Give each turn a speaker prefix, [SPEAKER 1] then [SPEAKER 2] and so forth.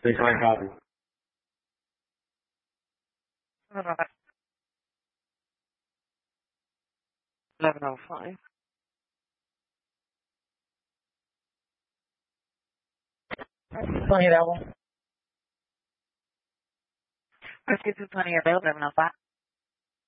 [SPEAKER 1] Deixa lá em casa.
[SPEAKER 2] Alright. 11:05.
[SPEAKER 3] Plenty available.
[SPEAKER 2] Let's get to plenty available 11:05.